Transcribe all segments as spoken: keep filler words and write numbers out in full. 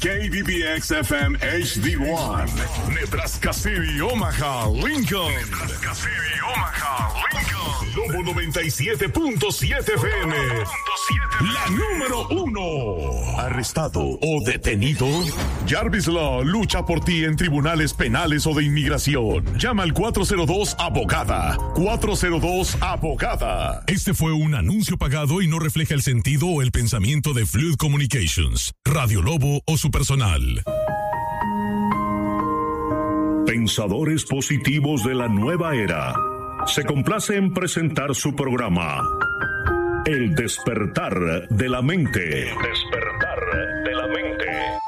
K B B X F M H D uno, Nebraska City, Omaha, Lincoln. Nebraska City, Omaha, Lincoln. Lobo noventa y siete punto siete F M. La número uno. Arrestado o detenido. Jarvis Law lucha por ti en tribunales penales o de inmigración. Llama al cuatro cero dos abogada. cuatro cero dos abogada. Este fue un anuncio pagado y no refleja el sentido o el pensamiento de Fluid Communications, Radio Lobo o su personal. Pensadores positivos de la nueva era. Se complace en presentar su programa El despertar de la mente. El despertar de la mente.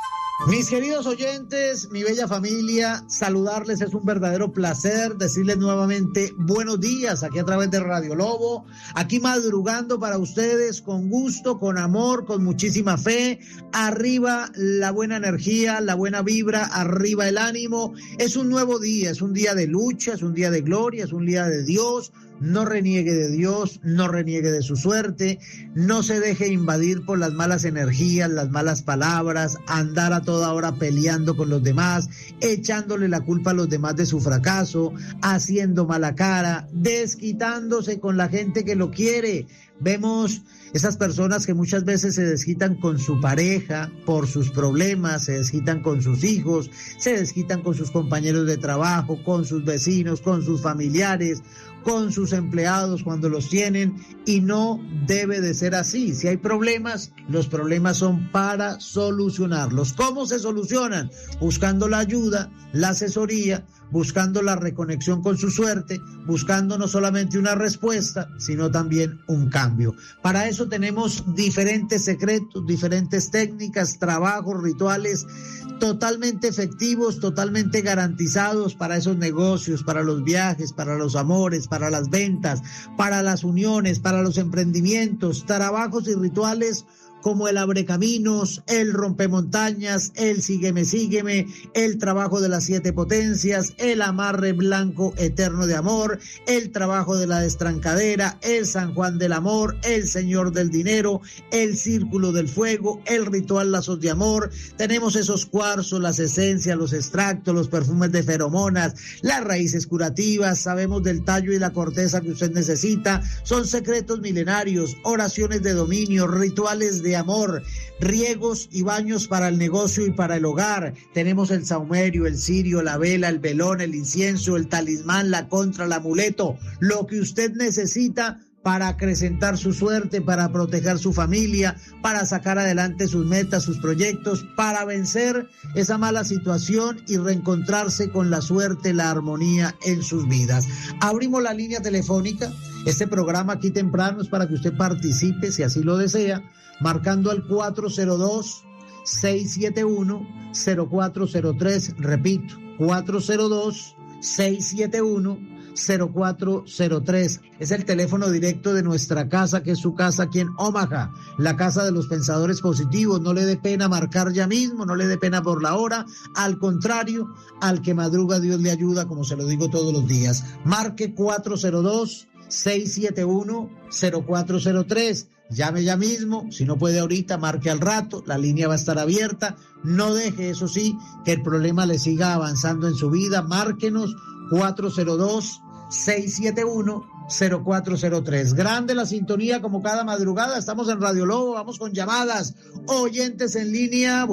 Mis queridos oyentes, mi bella familia, saludarles, es un verdadero placer decirles nuevamente buenos días aquí a través de Radio Lobo, aquí madrugando para ustedes con gusto, con amor, con muchísima fe. Arriba la buena energía, la buena vibra, arriba el ánimo. Es un nuevo día, es un día de lucha, es un día de gloria, es un día de Dios. No reniegue de Dios, no reniegue de su suerte, no se deje invadir por las malas energías, las malas palabras, andar a toda hora peleando con los demás, echándole la culpa a los demás de su fracaso, haciendo mala cara, desquitándose con la gente que lo quiere. Vemos esas personas que muchas veces se desquitan con su pareja por sus problemas, se desquitan con sus hijos, se desquitan con sus compañeros de trabajo, con sus vecinos, con sus familiares, con sus empleados cuando los tienen, y no debe de ser así. Si hay problemas, los problemas son para solucionarlos. ¿Cómo se solucionan? Buscando la ayuda, la asesoría, buscando la reconexión con su suerte, buscando no solamente una respuesta, sino también un cambio. Para eso tenemos diferentes secretos, diferentes técnicas, trabajos, rituales totalmente efectivos, totalmente garantizados para esos negocios, para los viajes, para los amores, para las ventas, para las uniones, para los emprendimientos, trabajos y rituales como el abrecaminos, el rompemontañas, el sígueme, sígueme, el trabajo de las siete potencias, el amarre blanco eterno de amor, el trabajo de la destrancadera, el San Juan del amor, el Señor del dinero, el círculo del fuego, el ritual lazos de amor. Tenemos esos cuarzos, las esencias, los extractos, los perfumes de feromonas, las raíces curativas, sabemos del tallo y la corteza que usted necesita. Son secretos milenarios, oraciones de dominio, rituales de amor, riegos y baños para el negocio y para el hogar. Tenemos el saumerio, el cirio, la vela, el velón, el incienso, el talismán, la contra, el amuleto, lo que usted necesita para acrecentar su suerte, para proteger su familia, para sacar adelante sus metas, sus proyectos, para vencer esa mala situación y reencontrarse con la suerte, la armonía en sus vidas. Abrimos la línea telefónica. Este programa aquí temprano es para que usted participe, si así lo desea, marcando al cuatro cero dos, seis siete uno, cero cuatro cero tres, repito, cuatro cero dos, seis siete uno, cero cuatro cero tres. Es el teléfono directo de nuestra casa, que es su casa aquí en Omaha, la casa de los pensadores positivos. No le dé pena marcar ya mismo, no le dé pena por la hora, al contrario, al que madruga Dios le ayuda, como se lo digo todos los días. Marque cuatro cero dos, seis siete uno, cero cuatro cero tres. Llame ya mismo, si no puede ahorita, marque al rato, la línea va a estar abierta. No deje, eso sí, que el problema le siga avanzando en su vida. Márquenos cuatro cero dos, seis siete uno, cero cuatro cero tres. Grande la sintonía como cada madrugada. Estamos en Radio Lobo, vamos con llamadas. Oyentes en línea,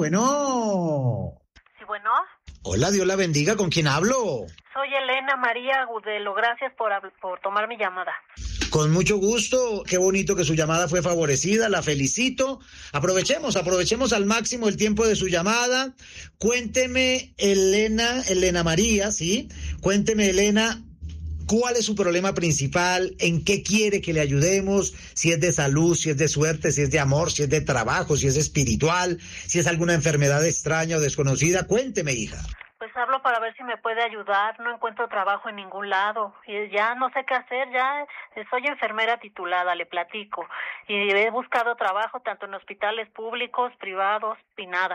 bueno. Sí, bueno. Hola, Dios la bendiga, ¿con quién hablo? Soy Elena María Agudelo, gracias por, por tomar mi llamada. Con mucho gusto, qué bonito que su llamada fue favorecida, la felicito. Aprovechemos, aprovechemos al máximo el tiempo de su llamada. Cuénteme, Elena, Elena María, ¿sí? Cuénteme, Elena, ¿cuál es su problema principal? ¿En qué quiere que le ayudemos? Si es de salud, si es de suerte, si es de amor, si es de trabajo, si es espiritual, si es alguna enfermedad extraña o desconocida. Cuénteme, hija. Pues hablo para ver si me puede ayudar, no encuentro trabajo en ningún lado, y ya no sé qué hacer, ya soy enfermera titulada, le platico, y he buscado trabajo tanto en hospitales públicos, privados, y nada.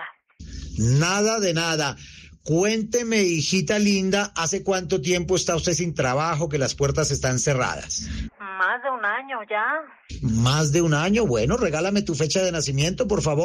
Nada de nada. Cuénteme, hijita linda, ¿hace cuánto tiempo está usted sin trabajo, que las puertas están cerradas? Más de un año ya. ¿Más de un año? Bueno, regálame tu fecha de nacimiento, por favor.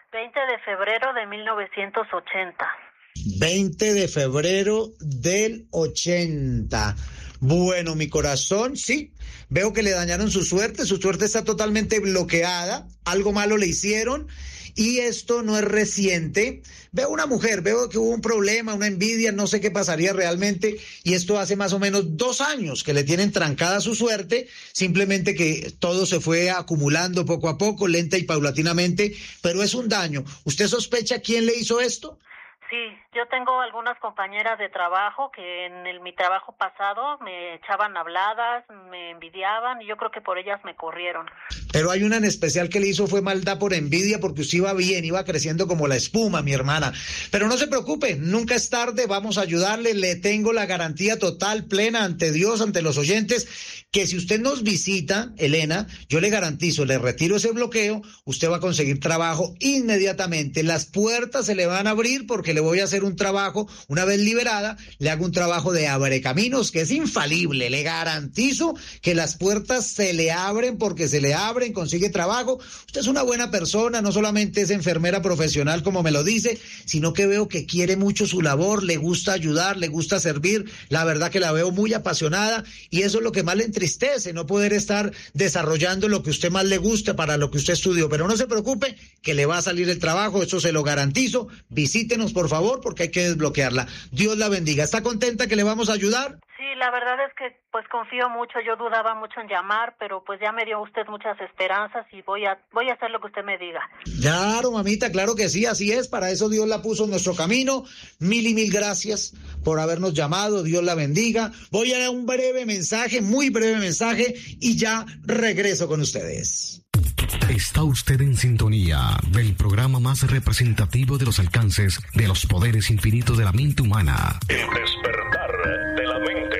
veinte de febrero de mil novecientos ochenta. veinte de febrero del ochenta. Bueno, mi corazón, sí, veo que le dañaron su suerte, su suerte está totalmente bloqueada, algo malo le hicieron y esto no es reciente. Veo una mujer, veo que hubo un problema, una envidia, no sé qué pasaría realmente y esto hace más o menos dos años que le tienen trancada su suerte, simplemente que todo se fue acumulando poco a poco, lenta y paulatinamente, pero es un daño. ¿Usted sospecha quién le hizo esto? Sí, yo tengo algunas compañeras de trabajo que en el, mi trabajo pasado me echaban habladas, me envidiaban y yo creo que por ellas me corrieron. Pero hay una en especial que le hizo fue maldad por envidia porque usted iba bien, iba creciendo como la espuma, mi hermana. Pero no se preocupe, nunca es tarde, vamos a ayudarle, le tengo la garantía total, plena ante Dios, ante los oyentes, que si usted nos visita, Elena, yo le garantizo, le retiro ese bloqueo, usted va a conseguir trabajo inmediatamente. Las puertas se le van a abrir porque le voy a hacer un trabajo, una vez liberada, le hago un trabajo de abrecaminos que es infalible. Le garantizo que las puertas se le abren porque se le abren, consigue trabajo. Usted es una buena persona, no solamente es enfermera profesional como me lo dice, sino que veo que quiere mucho su labor, le gusta ayudar, le gusta servir. La verdad que la veo muy apasionada y eso es lo que más le entristece, no poder estar desarrollando lo que usted más le gusta para lo que usted estudió. Pero no se preocupe que le va a salir el trabajo, eso se lo garantizo. Visítenos por favor porque hay que desbloquearla. Dios la bendiga. ¿Está contenta que le vamos a ayudar? Sí, la verdad es que pues confío mucho, yo dudaba mucho en llamar, pero pues ya me dio usted muchas esperanzas y voy a voy a hacer lo que usted me diga. Claro, mamita, claro que sí, así es, para eso Dios la puso en nuestro camino. Mil y mil gracias por habernos llamado, Dios la bendiga. Voy a dar un breve mensaje, muy breve mensaje y ya regreso con ustedes. Está usted en sintonía del programa más representativo de los alcances de los poderes infinitos de la mente humana. El despertar de la mente.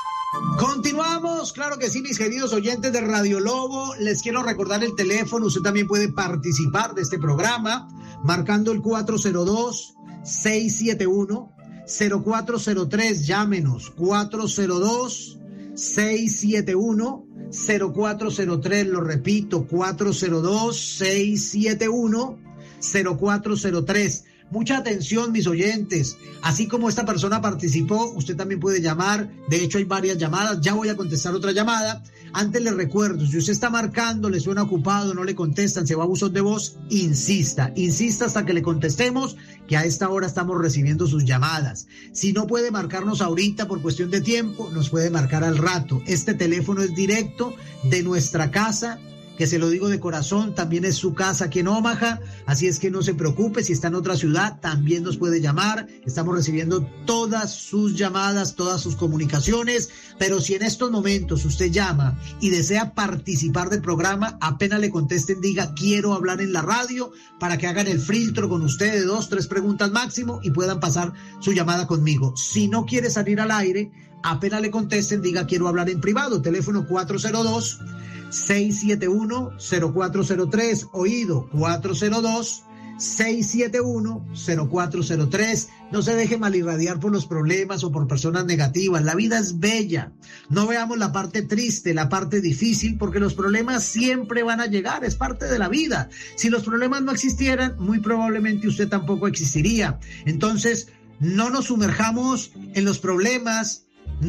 Continuamos, claro que sí, mis queridos oyentes de Radio Lobo. Les quiero recordar el teléfono. Usted también puede participar de este programa marcando el cuatro cero dos, seis siete uno, cero cuatro cero tres. Llámenos cuatro cero dos, seis siete uno, cero cuatro cero tres. Lo repito, cuatro cero dos, seis siete uno, cero cuatro cero tres. Mucha atención, mis oyentes. Así como esta persona participó, usted también puede llamar. De hecho, hay varias llamadas. Ya voy a contestar otra llamada. Antes les recuerdo, si usted está marcando, le suena ocupado, no le contestan, se va a buzón de voz, insista. Insista hasta que le contestemos, que a esta hora estamos recibiendo sus llamadas. Si no puede marcarnos ahorita por cuestión de tiempo, nos puede marcar al rato. Este teléfono es directo de nuestra casa, que se lo digo de corazón, también es su casa aquí en Omaha, así es que no se preocupe, si está en otra ciudad también nos puede llamar, estamos recibiendo todas sus llamadas, todas sus comunicaciones, pero si en estos momentos usted llama y desea participar del programa, apenas le contesten, diga quiero hablar en la radio, para que hagan el filtro con usted de dos, tres preguntas máximo y puedan pasar su llamada conmigo. Si no quiere salir al aire, apenas le contesten, diga quiero hablar en privado, teléfono cuatro cero dos, seis siete uno, cero cuatro cero tres, oído, cuatro cero dos, seis siete uno, cero cuatro cero tres. No se deje malirradiar por los problemas o por personas negativas. La vida es bella. No veamos la parte triste, la parte difícil, porque los problemas siempre van a llegar, es parte de la vida. Si los problemas no existieran, muy probablemente usted tampoco existiría. Entonces, no nos sumerjamos en los problemas.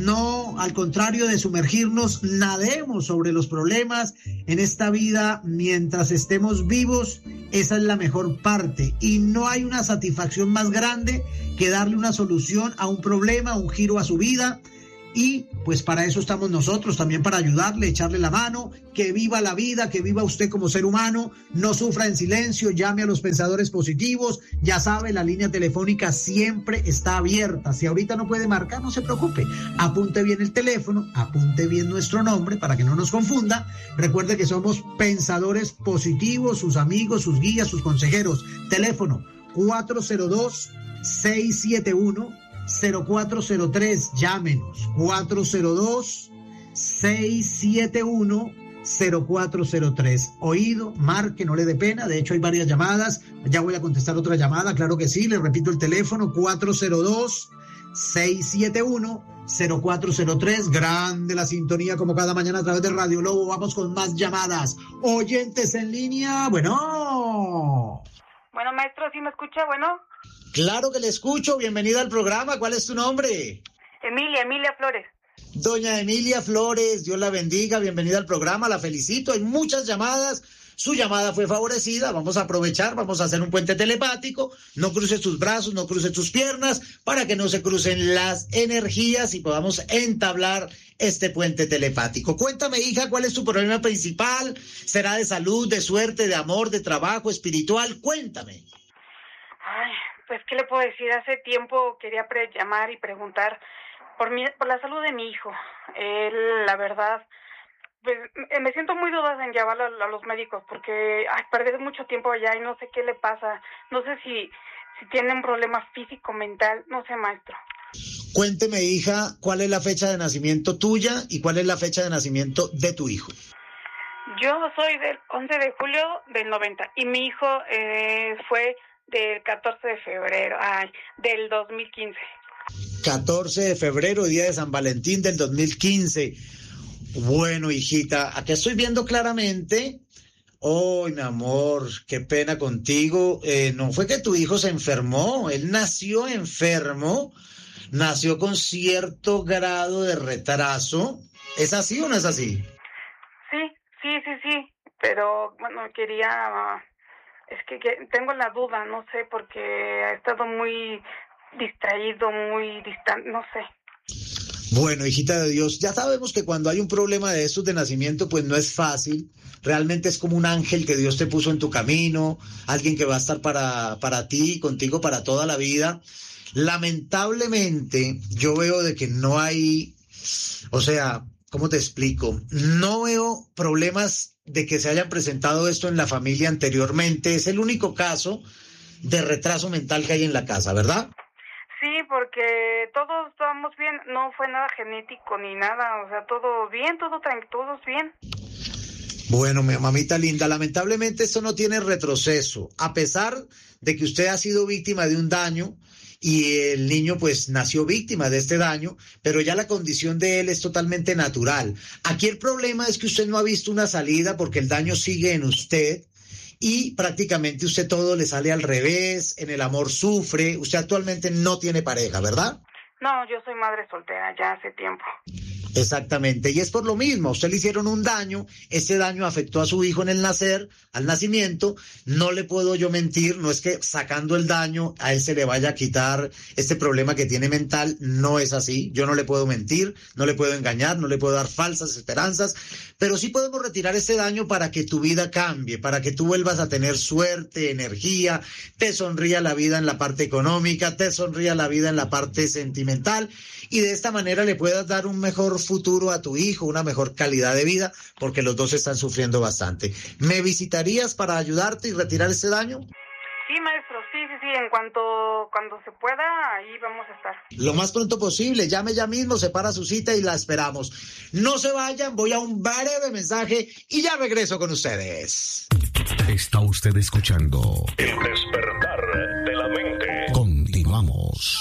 No, al contrario de sumergirnos, nademos sobre los problemas. En esta vida, mientras estemos vivos, esa es la mejor parte. Y no hay una satisfacción más grande que darle una solución a un problema, un giro a su vida. Y pues para eso estamos nosotros, también para ayudarle, echarle la mano, que viva la vida, que viva usted como ser humano, no sufra en silencio, llame a los pensadores positivos, ya sabe, la línea telefónica siempre está abierta. Si ahorita no puede marcar, no se preocupe, apunte bien el teléfono, apunte bien nuestro nombre para que no nos confunda. Recuerde que somos pensadores positivos, sus amigos, sus guías, sus consejeros. Teléfono cuatro cero dos, seis siete uno, cero cuatro cero tres, llámenos cuatro cero dos, seis siete uno, cero cuatro cero tres. Oído, marque, no le dé pena, de hecho hay varias llamadas, ya voy a contestar otra llamada, claro que sí, le repito el teléfono cuatro cero dos, seis siete uno, cero cuatro cero tres. Grande la sintonía como cada mañana a través de Radio Lobo. Vamos con más llamadas. Oyentes en línea, bueno. Bueno, maestro, ¿sí me escucha? Bueno. Claro que le escucho. Bienvenida al programa. ¿Cuál es tu nombre? Emilia, Emilia Flores. Doña Emilia Flores, Dios la bendiga. Bienvenida al programa. La felicito. Hay muchas llamadas. Su llamada fue favorecida. Vamos a aprovechar. Vamos a hacer un puente telepático. No cruce tus brazos, no cruce tus piernas para que no se crucen las energías y podamos entablar este puente telepático. Cuéntame, hija, ¿cuál es tu problema principal? ¿Será de salud, de suerte, de amor, de trabajo, espiritual? Cuéntame. Ay, pues, ¿qué le puedo decir? Hace tiempo quería pre- llamar y preguntar por mi, por la salud de mi hijo. Él, la verdad, pues me siento muy dudosa en llevarlo a, a los médicos porque ay, perdí mucho tiempo allá y no sé qué le pasa. No sé si, si tiene un problema físico, mental, no sé, maestro. Cuénteme, hija, ¿cuál es la fecha de nacimiento tuya y cuál es la fecha de nacimiento de tu hijo? Yo soy del once de julio del noventa y mi hijo eh, fue del catorce de febrero, ay, del dos mil quince. catorce de febrero, día de San Valentín del dos mil quince. Bueno, hijita, aquí estoy viendo claramente. Oh, mi amor, qué pena contigo. Eh, no fue que tu hijo se enfermó, él nació enfermo, nació con cierto grado de retraso. ¿Es así o no es así? Sí, sí, sí, sí, pero bueno, quería, es que, que tengo la duda, no sé, porque ha estado muy distraído, muy distante, no sé. Bueno, hijita de Dios, ya sabemos que cuando hay un problema de estos de nacimiento, pues no es fácil. Realmente es como un ángel que Dios te puso en tu camino, alguien que va a estar para, para ti, contigo para toda la vida. Lamentablemente, yo veo de que no hay, o sea, ¿cómo te explico? No veo problemas de que se hayan presentado esto en la familia anteriormente. Es el único caso de retraso mental que hay en la casa, ¿verdad? Sí, porque todos estábamos bien, no fue nada genético ni nada, o sea, todo bien, todo tranquilo, todos bien. Bueno, mi mamita linda, lamentablemente esto no tiene retroceso, a pesar de que usted ha sido víctima de un daño y el niño pues nació víctima de este daño, pero ya la condición de él es totalmente natural. Aquí el problema es que usted no ha visto una salida porque el daño sigue en usted. Y prácticamente usted todo le sale al revés, en el amor sufre, usted actualmente no tiene pareja, ¿verdad? No, yo soy madre soltera ya hace tiempo. Exactamente, y es por lo mismo, a usted le hicieron un daño, ese daño afectó a su hijo en el nacer, al nacimiento, no le puedo yo mentir, no es que sacando el daño a él se le vaya a quitar este problema que tiene mental, no es así, yo no le puedo mentir, no le puedo engañar, no le puedo dar falsas esperanzas, pero sí podemos retirar ese daño para que tu vida cambie, para que tú vuelvas a tener suerte, energía, te sonría la vida en la parte económica, te sonría la vida en la parte sentimental, y de esta manera le puedas dar un mejor futuro a tu hijo, una mejor calidad de vida, porque los dos están sufriendo bastante. ¿Me visitarías para ayudarte y retirar ese daño? Sí, maestro, sí, sí, sí, en cuanto cuando se pueda, ahí vamos a estar. Lo más pronto posible, llame ya mismo, separa su cita y la esperamos. No se vayan, voy a un breve mensaje y ya regreso con ustedes. Está usted escuchando El despertar de la mente. Continuamos.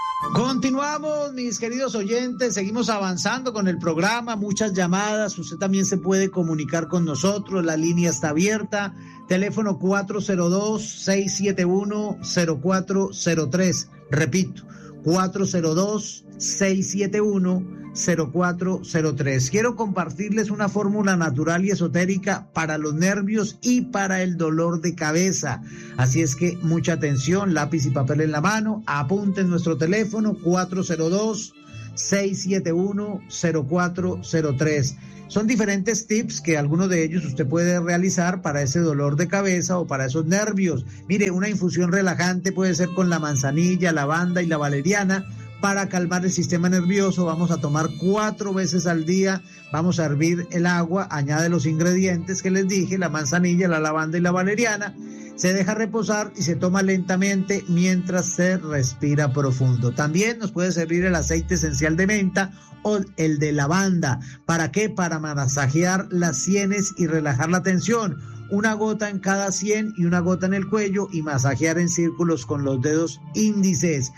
Continuamos, mis queridos oyentes, seguimos avanzando con el programa, muchas llamadas, usted también se puede comunicar con nosotros, la línea está abierta, teléfono cuatro cero dos, seis siete uno, cero cuatro cero tres, repito, cuatro cero dos, seis siete uno, cero cuatro cero tres. Quiero compartirles una fórmula natural y esotérica para los nervios y para el dolor de cabeza. Así es que mucha atención, lápiz y papel en la mano, apunten nuestro teléfono cuatro cero dos, seis siete uno, cero cuatro cero tres. Son diferentes tips que algunos de ellos usted puede realizar para ese dolor de cabeza o para esos nervios. Mire, una infusión relajante puede ser con la manzanilla, lavanda y la valeriana. Para calmar el sistema nervioso vamos a tomar cuatro veces al día, vamos a hervir el agua, añade los ingredientes que les dije, la manzanilla, la lavanda y la valeriana, se deja reposar y se toma lentamente mientras se respira profundo. También nos puede servir el aceite esencial de menta o el de lavanda. ¿Para qué? Para masajear las sienes y relajar la tensión. Una gota en cada sien y una gota en el cuello y masajear en círculos con los dedos índices.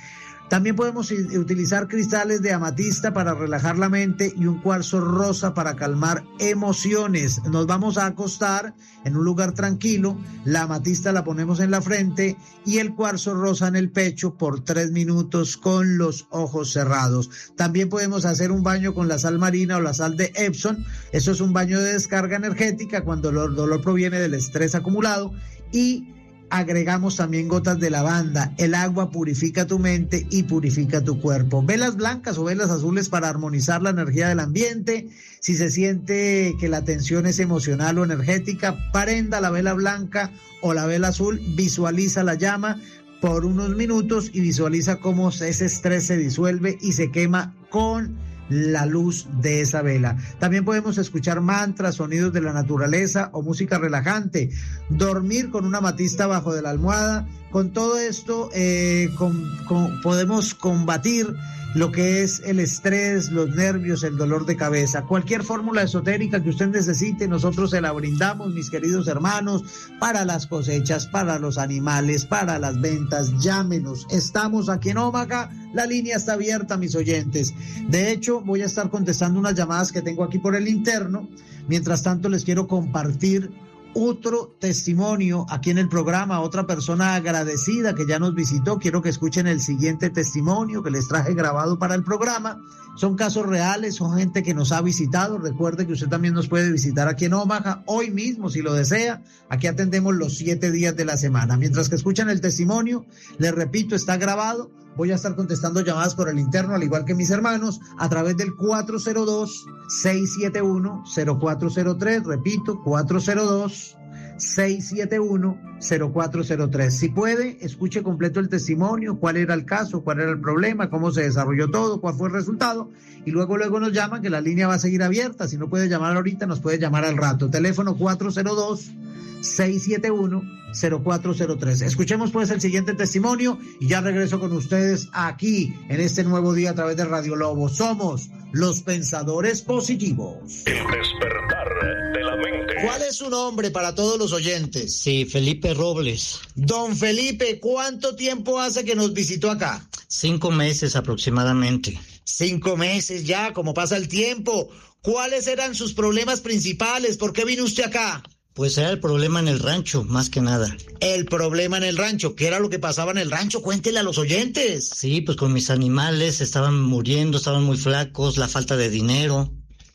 También podemos utilizar cristales de amatista para relajar la mente y un cuarzo rosa para calmar emociones. Nos vamos a acostar en un lugar tranquilo, la amatista la ponemos en la frente y el cuarzo rosa en el pecho por tres minutos con los ojos cerrados. También podemos hacer un baño con la sal marina o la sal de Epsom. Eso es un baño de descarga energética cuando el dolor proviene del estrés acumulado, y agregamos también gotas de lavanda. El agua purifica tu mente y purifica tu cuerpo. Velas blancas o velas azules para armonizar la energía del ambiente. Si se siente que la tensión es emocional o energética, prenda la vela blanca o la vela azul, visualiza la llama por unos minutos y visualiza cómo ese estrés se disuelve y se quema con la luz de esa vela. También podemos escuchar mantras, sonidos de la naturaleza o música relajante, dormir con una amatista bajo de la almohada. Con todo esto eh, con, con, podemos combatir lo que es el estrés, los nervios, el dolor de cabeza. Cualquier fórmula esotérica que usted necesite, nosotros se la brindamos, mis queridos hermanos, para las cosechas, para los animales, para las ventas. Llámenos, estamos aquí en Omaha, la línea está abierta, mis oyentes. De hecho, voy a estar contestando unas llamadas que tengo aquí por el interno. Mientras tanto, les quiero compartir otro testimonio aquí en el programa, otra persona agradecida que ya nos visitó. Quiero que escuchen el siguiente testimonio que les traje grabado para el programa. Son casos reales, son gente que nos ha visitado. Recuerde que usted también nos puede visitar aquí en Omaha hoy mismo si lo desea. Aquí atendemos los siete días de la semana. Mientras que escuchan el testimonio, les repito, está grabado. Voy a estar contestando llamadas por el interno, al igual que mis hermanos, a través del cuatro cero dos, seis siete uno, cero cuatro cero tres. Repito, cuatro cero dos, seis siete uno, cero cuatro cero tres. Si puede, escuche completo el testimonio, cuál era el caso, cuál era el problema, cómo se desarrolló todo, cuál fue el resultado, y luego luego nos llaman, que la línea va a seguir abierta. Si no puede llamar ahorita, nos puede llamar al rato. Teléfono cuatro cero dos, seis siete uno, cero cuatro cero tres. Escuchemos pues el siguiente testimonio y ya regreso con ustedes aquí en este nuevo día a través de Radio Lobo. Somos los pensadores positivos. El despertar de la mente. ¿Cuál es su nombre para todos los oyentes? Sí, Felipe Robles. Don Felipe, ¿cuánto tiempo hace que nos visitó acá? Cinco meses aproximadamente. Cinco meses ya, como pasa el tiempo. ¿Cuáles eran sus problemas principales? ¿Por qué vino usted acá? Pues era el problema en el rancho, más que nada. El problema en el rancho, ¿qué era lo que pasaba en el rancho? Cuéntele a los oyentes. Sí, pues con mis animales estaban muriendo, estaban muy flacos, la falta de dinero.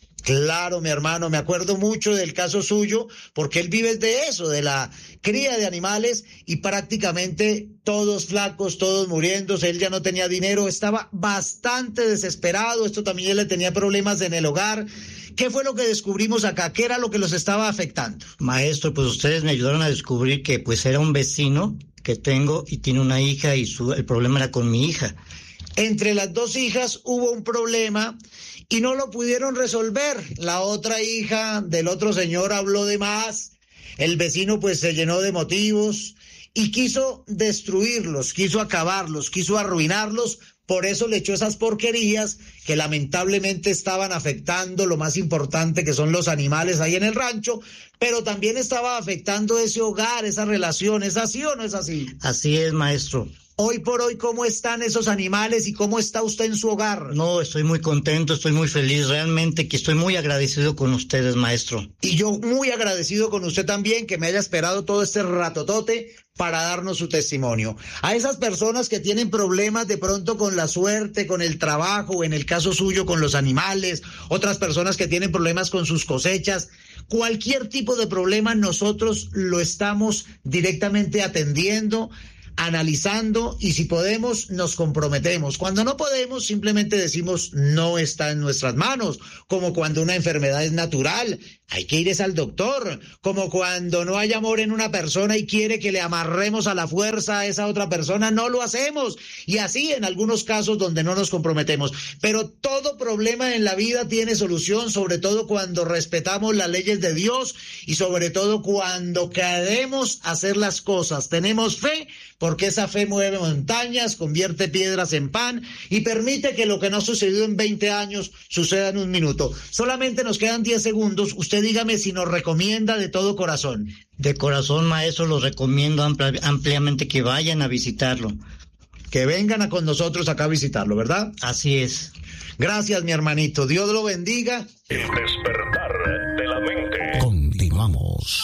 Claro, mi hermano, me acuerdo mucho del caso suyo, porque él vive de eso, de la cría de animales, y prácticamente todos flacos, todos muriéndose, él ya no tenía dinero, estaba bastante desesperado, esto también le tenía problemas en el hogar. ¿Qué fue lo que descubrimos acá? ¿Qué era lo que los estaba afectando? Maestro, pues ustedes me ayudaron a descubrir que pues era un vecino que tengo y tiene una hija y su, el problema era con mi hija. Entre las dos hijas hubo un problema y no lo pudieron resolver. La otra hija del otro señor habló de más, el vecino pues se llenó de motivos y quiso destruirlos, quiso acabarlos, quiso arruinarlos. Por eso le echó esas porquerías que lamentablemente estaban afectando lo más importante, que son los animales ahí en el rancho, pero también estaba afectando ese hogar, esa relación. ¿Es así o no es así? Así es, maestro. Hoy por hoy, ¿cómo están esos animales y cómo está usted en su hogar? No, estoy muy contento, estoy muy feliz, realmente que estoy muy agradecido con ustedes, maestro. Y yo muy agradecido con usted también, que me haya esperado todo este ratotote para darnos su testimonio. A esas personas que tienen problemas de pronto con la suerte, con el trabajo, o en el caso suyo con los animales, otras personas que tienen problemas con sus cosechas, cualquier tipo de problema nosotros lo estamos directamente atendiendo, analizando, y si podemos nos comprometemos. Cuando no podemos simplemente decimos no está en nuestras manos, como cuando una enfermedad es natural, hay que ir al doctor, como cuando no hay amor en una persona y quiere que le amarremos a la fuerza a esa otra persona, no lo hacemos, y así en algunos casos donde no nos comprometemos. Pero todo problema en la vida tiene solución, sobre todo cuando respetamos las leyes de Dios y sobre todo cuando queremos hacer las cosas, tenemos fe, porque esa fe mueve montañas, convierte piedras en pan y permite que lo que no sucedió en veinte años suceda en un minuto. Solamente nos quedan diez segundos. Usted dígame si nos recomienda de todo corazón. De corazón, maestro, los recomiendo ampli- ampliamente que vayan a visitarlo. que vengan a con nosotros acá a visitarlo, ¿verdad? Así es. Gracias, mi hermanito. Dios lo bendiga. El despertar de la mente. Continuamos.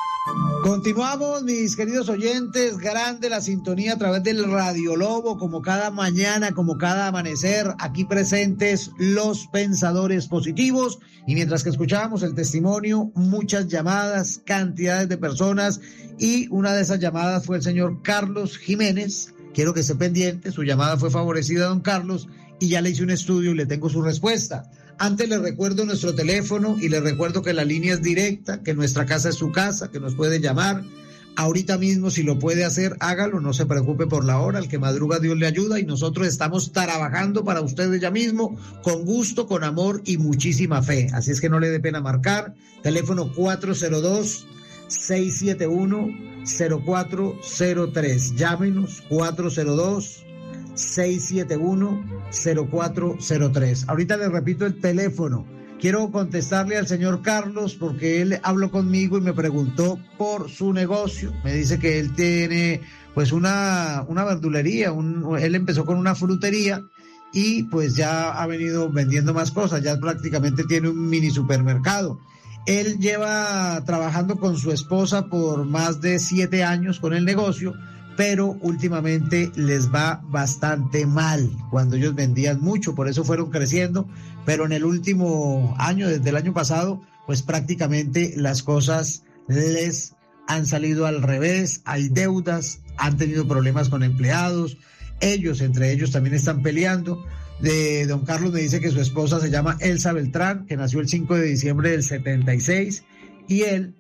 Continuamos, mis queridos oyentes, grande la sintonía a través del Radio Lobo, como cada mañana, como cada amanecer, aquí presentes los pensadores positivos, y mientras que escuchábamos el testimonio, muchas llamadas, cantidades de personas, y una de esas llamadas fue el señor Carlos Jiménez. Quiero que esté pendiente, su llamada fue favorecida a don Carlos, y ya le hice un estudio y le tengo su respuesta. Antes les recuerdo nuestro teléfono y les recuerdo que la línea es directa, que nuestra casa es su casa, que nos puede llamar. Ahorita mismo, si lo puede hacer, hágalo, no se preocupe por la hora, el que madruga Dios le ayuda, y nosotros estamos trabajando para ustedes ya mismo, con gusto, con amor y muchísima fe. Así es que no le dé pena marcar. Teléfono cuatro cero dos, seis siete uno, cero cuatro cero tres. Llámenos cuatro cero dos, seis siete uno, cero cuatro cero tres. Ahorita le repito el teléfono. Quiero contestarle al señor Carlos porque él habló conmigo y me preguntó por su negocio. Me dice que él tiene pues una, una verdulería, un, él empezó con una frutería y pues ya ha venido vendiendo más cosas, ya prácticamente tiene un mini supermercado. Él lleva trabajando con su esposa por más de siete años con el negocio, pero últimamente les va bastante mal. Cuando ellos vendían mucho, por eso fueron creciendo, pero en el último año, desde el año pasado, pues prácticamente las cosas les han salido al revés, hay deudas, han tenido problemas con empleados, ellos, entre ellos, también están peleando. De don Carlos me dice que su esposa se llama Elsa Beltrán, que nació el cinco de diciembre del setenta y seis, y él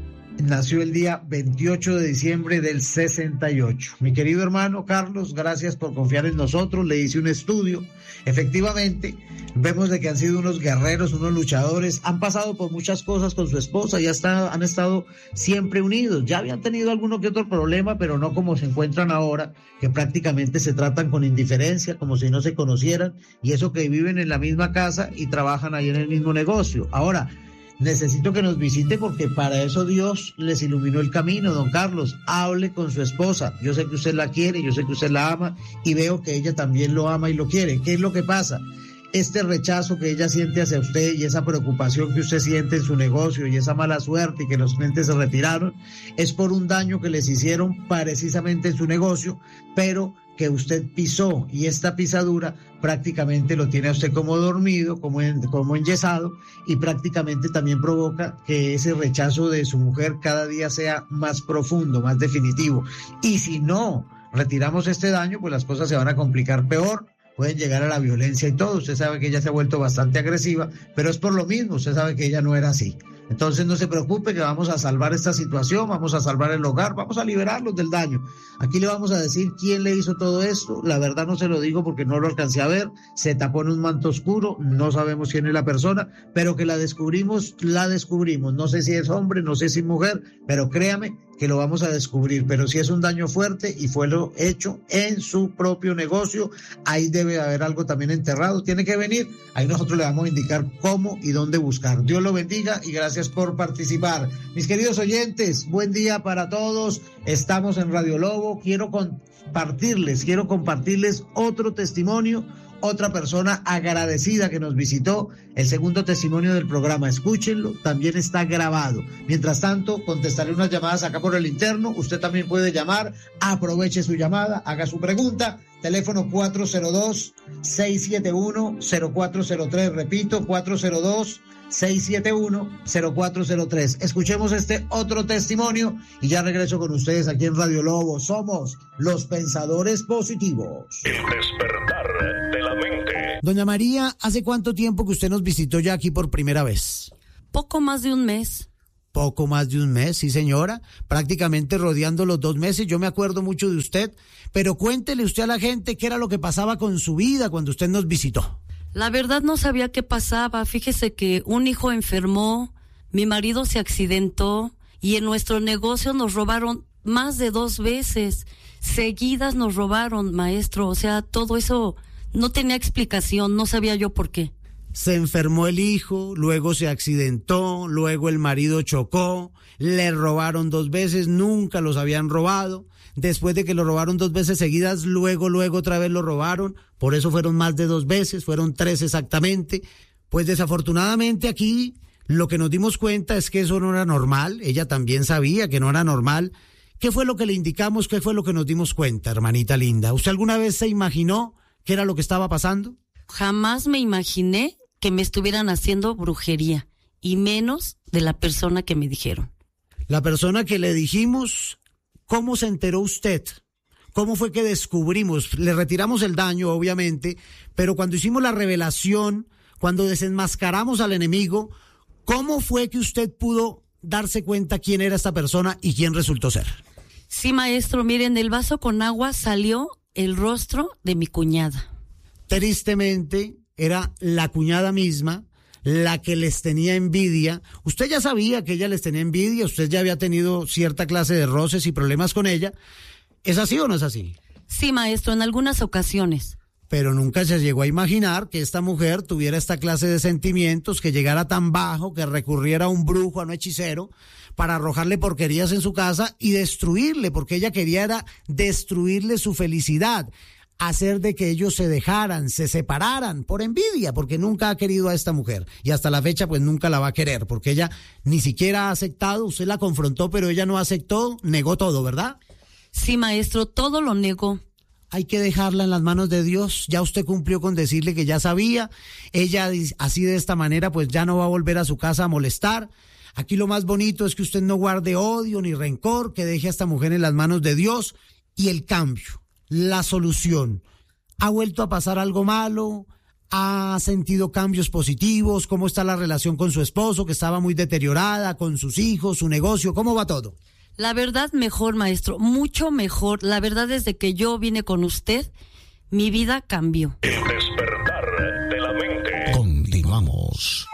nació el día veintiocho de diciembre del sesenta y ocho. Mi querido hermano Carlos, gracias por confiar en nosotros. Le hice un estudio. Efectivamente, vemos de que han sido unos guerreros, unos luchadores. Han pasado por muchas cosas con su esposa. Ya está, han estado siempre unidos. Ya habían tenido alguno que otro problema, pero no como se encuentran ahora, que prácticamente se tratan con indiferencia, como si no se conocieran. Y eso que viven en la misma casa y trabajan ahí en el mismo negocio. Ahora, necesito que nos visite porque para eso Dios les iluminó el camino, don Carlos. Hable con su esposa. Yo sé que usted la quiere, yo sé que usted la ama y veo que ella también lo ama y lo quiere. ¿Qué es lo que pasa? Este rechazo que ella siente hacia usted y esa preocupación que usted siente en su negocio y esa mala suerte y que los clientes se retiraron es por un daño que les hicieron precisamente en su negocio, pero que usted pisó, y esta pisadura prácticamente lo tiene a usted como dormido, como, en, como enyesado, y prácticamente también provoca que ese rechazo de su mujer cada día sea más profundo, más definitivo. Y si no retiramos este daño, pues las cosas se van a complicar peor, pueden llegar a la violencia y todo. Usted sabe que ella se ha vuelto bastante agresiva, pero es por lo mismo, usted sabe que ella no era así. Entonces no se preocupe, que vamos a salvar esta situación, vamos a salvar el hogar, vamos a liberarlos del daño. Aquí le vamos a decir quién le hizo todo esto. La verdad no se lo digo porque no lo alcancé a ver, se tapó en un manto oscuro, no sabemos quién es la persona, pero que la descubrimos, la descubrimos. No sé si es hombre, no sé si es mujer, pero créame que lo vamos a descubrir. Pero si es un daño fuerte y fue lo hecho en su propio negocio, ahí debe haber algo también enterrado, tiene que venir, ahí nosotros le vamos a indicar cómo y dónde buscar. Dios lo bendiga y gracias por participar. Mis queridos oyentes, buen día para todos. Estamos en Radio Lobo. Quiero compartirles, quiero compartirles otro testimonio, otra persona agradecida que nos visitó, el segundo testimonio del programa. Escúchenlo, también está grabado. Mientras tanto, contestaré unas llamadas acá por el interno. Usted también puede llamar, aproveche su llamada, haga su pregunta. Teléfono cuatro cero dos, seis siete uno, cero cuatro cero tres, repito, cuatro cero dos, seis siete uno, cero cuatro cero tres. Escuchemos este otro testimonio y ya regreso con ustedes aquí en Radio Lobo. Somos los pensadores positivos. El despertar de la mente. Doña María, ¿hace cuánto tiempo que usted nos visitó ya aquí por primera vez? Poco más de un mes. Poco más de un mes, sí señora, prácticamente rodeando los dos meses. Yo me acuerdo mucho de usted, pero cuéntele usted a la gente qué era lo que pasaba con su vida cuando usted nos visitó. La verdad no sabía qué pasaba. Fíjese que un hijo enfermó, mi marido se accidentó y en nuestro negocio nos robaron más de dos veces. Seguidas nos robaron, maestro. O sea, todo eso no tenía explicación, no sabía yo por qué. se enfermó el hijo, luego se accidentó, luego el marido chocó, le robaron dos veces, nunca los habían robado. Después de que lo robaron dos veces seguidas, luego, luego otra vez lo robaron. Por eso fueron más de dos veces, fueron tres exactamente. Pues desafortunadamente aquí lo que nos dimos cuenta es que eso no era normal. Ella también sabía que no era normal. ¿Qué fue lo que le indicamos? ¿Qué fue lo que nos dimos cuenta, hermanita linda? ¿Usted alguna vez se imaginó qué era lo que estaba pasando? Jamás me imaginé que me estuvieran haciendo brujería, y menos de la persona que me dijeron. La persona que le dijimos, ¿cómo se enteró usted? ¿Cómo fue que descubrimos? Le retiramos el daño, obviamente, pero cuando hicimos la revelación, cuando desenmascaramos al enemigo, ¿cómo fue que usted pudo darse cuenta quién era esta persona y quién resultó ser? Sí, maestro, miren, el vaso con agua salió el rostro de mi cuñada. Tristemente, era la cuñada misma la que les tenía envidia. Usted ya sabía que ella les tenía envidia, usted ya había tenido cierta clase de roces y problemas con ella. ¿Es así o no es así? Sí, maestro, en algunas ocasiones. Pero nunca se llegó a imaginar que esta mujer tuviera esta clase de sentimientos, que llegara tan bajo, que recurriera a un brujo, a un hechicero, para arrojarle porquerías en su casa y destruirle, porque ella quería era destruirle su felicidad, hacer de que ellos se dejaran, se separaran por envidia, porque nunca ha querido a esta mujer y hasta la fecha pues nunca la va a querer, porque ella ni siquiera ha aceptado. Usted la confrontó, pero ella no aceptó, negó todo, ¿verdad? Sí, maestro, todo lo negó. Hay que dejarla en las manos de Dios. Ya usted cumplió con decirle que ya sabía. Ella así de esta manera pues ya no va a volver a su casa a molestar. Aquí lo más bonito es que usted no guarde odio ni rencor, que deje a esta mujer en las manos de Dios. Y el cambio, la solución. ¿Ha vuelto a pasar algo malo? ¿Ha sentido cambios positivos? ¿Cómo está la relación con su esposo, que estaba muy deteriorada, con sus hijos, su negocio? ¿Cómo va todo? La verdad, mejor, maestro, mucho mejor. La verdad, desde que yo vine con usted, mi vida cambió. El despertar de la mente. Continuamos.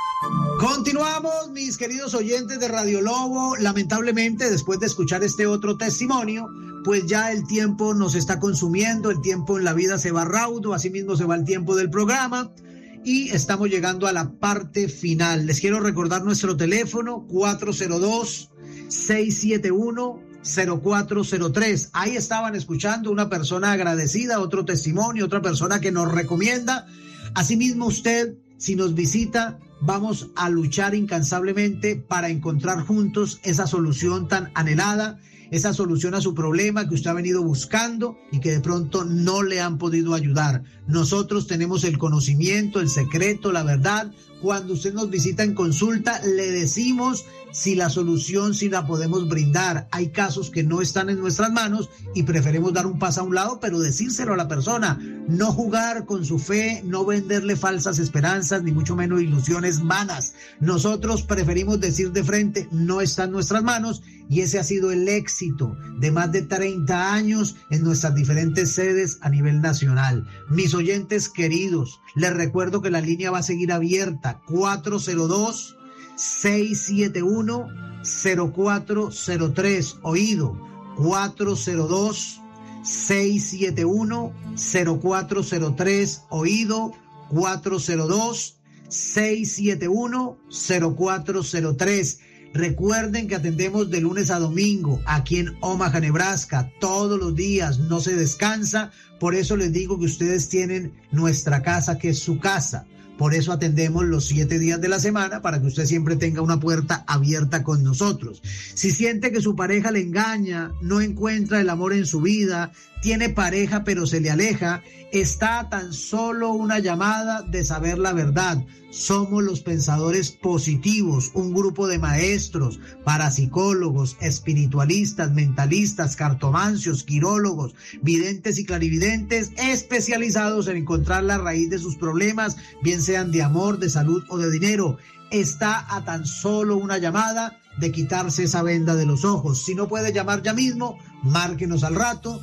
Continuamos, mis queridos oyentes de Radio Lobo. Lamentablemente, después de escuchar este otro testimonio, pues ya el tiempo nos está consumiendo, el tiempo en la vida se va raudo, así mismo se va el tiempo del programa. Y estamos llegando a la parte final. Les quiero recordar nuestro teléfono, cuatro cero dos, seis siete uno, cero cuatro cero tres. Ahí estaban escuchando una persona agradecida, otro testimonio, otra persona que nos recomienda. Asimismo, usted, si nos visita, vamos a luchar incansablemente para encontrar juntos esa solución tan anhelada, esa solución a su problema que usted ha venido buscando y que de pronto no le han podido ayudar. Nosotros tenemos el conocimiento, el secreto, la verdad. Cuando usted nos visita en consulta, le decimos si la solución, si la podemos brindar. Hay casos que no están en nuestras manos y preferimos dar un paso a un lado, pero decírselo a la persona. No jugar con su fe, no venderle falsas esperanzas, ni mucho menos ilusiones vanas. Nosotros preferimos decir de frente, no está en nuestras manos, y ese ha sido el éxito de más de treinta años en nuestras diferentes sedes a nivel nacional. Mis oyentes queridos, les recuerdo que la línea va a seguir abierta, cuatro cero dos, seis siete uno, cero cuatro cero tres, oído, cuatro cero dos, seis siete uno, cero cuatro cero tres, oído, cuatro cero dos, seis siete uno, cero cuatro cero tres. Recuerden que atendemos de lunes a domingo aquí en Omaha, Nebraska, todos los días, no se descansa. Por eso les digo que ustedes tienen nuestra casa, que es su casa. Por eso atendemos los siete días de la semana, para que usted siempre tenga una puerta abierta con nosotros. Si siente que su pareja le engaña, no encuentra el amor en su vida, tiene pareja pero se le aleja, está a tan solo una llamada de saber la verdad. Somos los pensadores positivos, un grupo de maestros, parapsicólogos, espiritualistas, mentalistas, cartomancios, quirólogos, videntes y clarividentes, especializados en encontrar la raíz de sus problemas, bien sean de amor, de salud o de dinero. Está a tan solo una llamada de quitarse esa venda de los ojos. Si no puede llamar ya mismo, márquenos al rato.